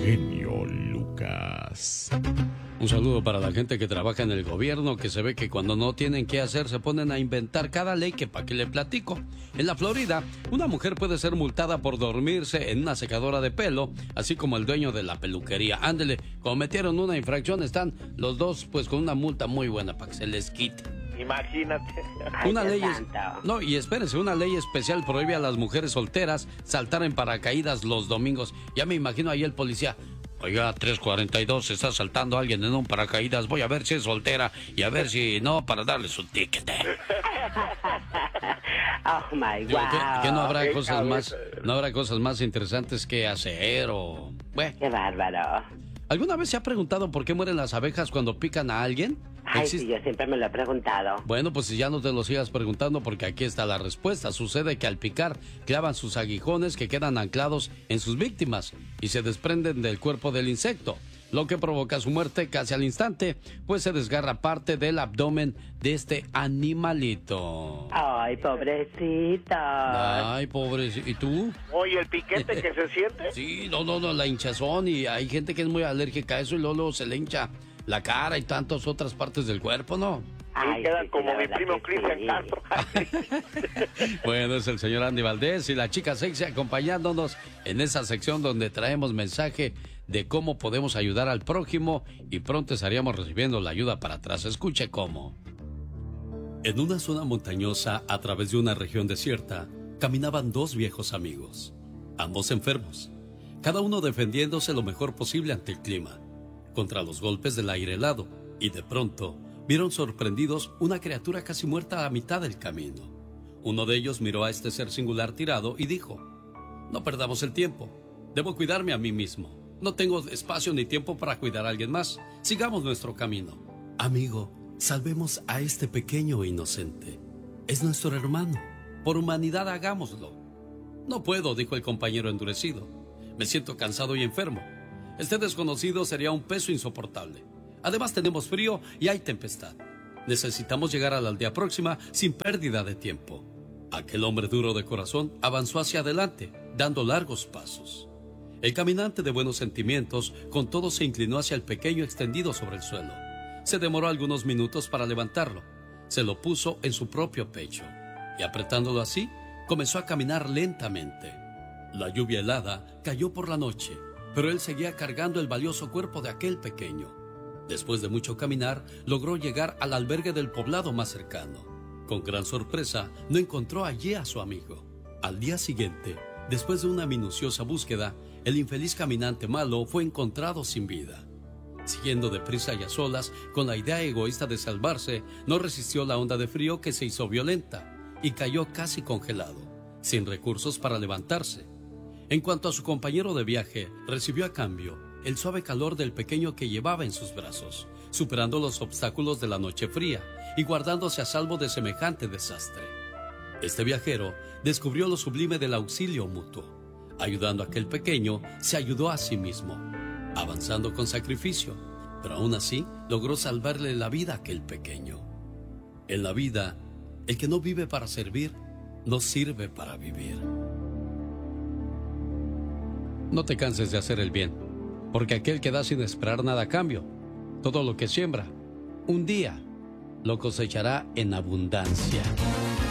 genio Lucas. Un saludo para la gente que trabaja en el gobierno, que se ve que cuando no tienen qué hacer se ponen a inventar cada ley que pa' qué le platico. En la Florida, una mujer puede ser multada por dormirse en una secadora de pelo, así como el dueño de la peluquería. Ándele, cometieron una infracción, están los dos pues con una multa muy buena para que se les quite. Imagínate. Una ley no, y espérense, una ley especial prohíbe a las mujeres solteras saltar en paracaídas los domingos. Ya me imagino ahí el policía. Oiga, 342, está saltando alguien en un paracaídas. Voy a ver si es soltera y a ver si no, para darle su ticket. Oh my God. ¿Que no habrá cosas más interesantes que hacer o bueno? Qué bárbaro. ¿Alguna vez se ha preguntado por qué mueren las abejas cuando pican a alguien? Ay, sí, yo siempre me lo he preguntado. Bueno, pues si ya no te lo sigas preguntando, porque aquí está la respuesta. Sucede que al picar clavan sus aguijones que quedan anclados en sus víctimas y se desprenden del cuerpo del insecto, lo que provoca su muerte casi al instante, pues se desgarra parte del abdomen de este animalito. Ay, pobrecita. Ay, pobrecito. ¿Y tú? Oye, el piquete que se siente. Sí, no, la hinchazón, y hay gente que es muy alérgica a eso y luego se le hincha la cara y tantas otras partes del cuerpo, ¿no? Ay, queda como mi primo Cristian Castro. Bueno, es el señor Andy Valdés y la chica sexy acompañándonos en esa sección donde traemos mensaje de cómo podemos ayudar al prójimo y pronto estaríamos recibiendo la ayuda para atrás. Escuche cómo. En una zona montañosa, a través de una región desierta, caminaban dos viejos amigos, ambos enfermos, cada uno defendiéndose lo mejor posible ante el clima, contra los golpes del aire helado, y de pronto vieron sorprendidos una criatura casi muerta a la mitad del camino. Uno de ellos miró a este ser singular tirado y dijo: no perdamos el tiempo, debo cuidarme a mí mismo, no tengo espacio ni tiempo para cuidar a alguien más, sigamos nuestro camino. Amigo, salvemos a este pequeño inocente, es nuestro hermano, por humanidad hagámoslo. No puedo, dijo el compañero endurecido, me siento cansado y enfermo. Este desconocido sería un peso insoportable. Además tenemos frío y hay tempestad. Necesitamos llegar a la aldea próxima sin pérdida de tiempo. Aquel hombre duro de corazón avanzó hacia adelante, dando largos pasos. El caminante de buenos sentimientos con todo se inclinó hacia el pequeño extendido sobre el suelo. Se demoró algunos minutos para levantarlo. Se lo puso en su propio pecho y apretándolo así, comenzó a caminar lentamente. La lluvia helada cayó por la noche, pero él seguía cargando el valioso cuerpo de aquel pequeño. Después de mucho caminar, logró llegar al albergue del poblado más cercano. Con gran sorpresa, no encontró allí a su amigo. Al día siguiente, después de una minuciosa búsqueda, el infeliz caminante malo fue encontrado sin vida. Siguiendo deprisa y a solas, con la idea egoísta de salvarse, no resistió la onda de frío que se hizo violenta y cayó casi congelado, sin recursos para levantarse. En cuanto a su compañero de viaje, recibió a cambio el suave calor del pequeño que llevaba en sus brazos, superando los obstáculos de la noche fría y guardándose a salvo de semejante desastre. Este viajero descubrió lo sublime del auxilio mutuo. Ayudando a aquel pequeño, se ayudó a sí mismo, avanzando con sacrificio, pero aún así logró salvarle la vida a aquel pequeño. En la vida, el que no vive para servir, no sirve para vivir. No te canses de hacer el bien, porque aquel que da sin esperar nada a cambio, todo lo que siembra, un día lo cosechará en abundancia.